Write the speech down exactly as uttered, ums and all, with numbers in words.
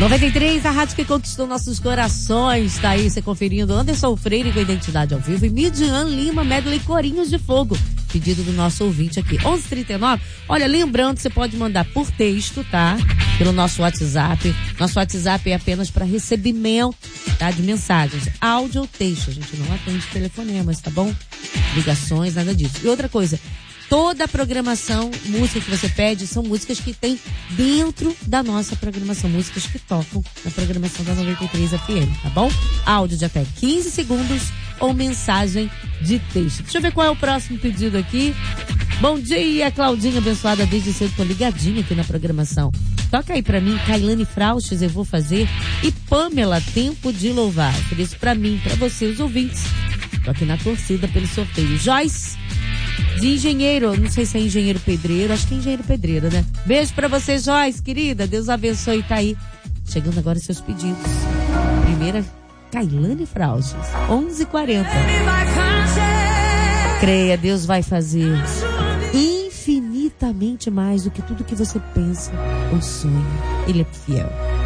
noventa e três, a rádio que conquistou nossos corações. Tá aí você conferindo Anderson Freire com Identidade ao Vivo e Midian Lima, medley Corinhos de Fogo. Pedido do nosso ouvinte aqui, onze trinta e nove. Olha, lembrando, você pode mandar por texto, tá? Pelo nosso WhatsApp. Nosso WhatsApp é apenas para recebimento, tá? De mensagens. Áudio ou texto. A gente não atende telefonemas, tá bom? Ligações, nada disso. E outra coisa, toda a programação, música que você pede, são músicas que tem dentro da nossa programação, músicas que tocam na programação da noventa e três F M, tá bom? Áudio de até quinze segundos ou mensagem de texto. Deixa eu ver qual é o próximo pedido aqui. Bom dia, Claudinha, abençoada desde cedo, tô ligadinha aqui na programação. Toca aí pra mim, Kailane Frauches, Eu Vou Fazer, e Pamela, Tempo de Louvar. Por isso pra mim, pra você, os ouvintes. Tô aqui na torcida pelo sorteio. Joyce, de engenheiro, não sei se é engenheiro pedreiro, acho que é engenheiro pedreiro, né? Beijo pra você, Joyce, querida, Deus abençoe, tá aí. Chegando agora seus pedidos. Primeira, Kailane Frauches, onze e quarenta. Creia, Deus vai fazer infinitamente mais do que tudo que você pensa ou sonha. Ele é fiel.